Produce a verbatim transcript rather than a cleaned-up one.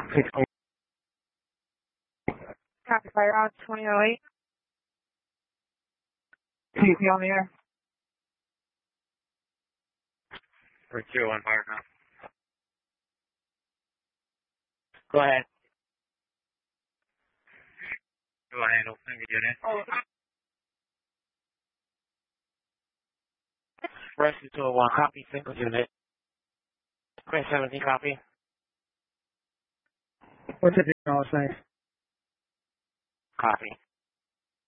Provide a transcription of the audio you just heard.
sixteen. Copy, fire on twenty oh eight. T P on the air. three two one, fire now. Go ahead. Go ahead, handle. Thank you, unit. Oh. Rescue two oh one, copy, single unit. Queen seventeen, copy. What's it, thanks. Copy.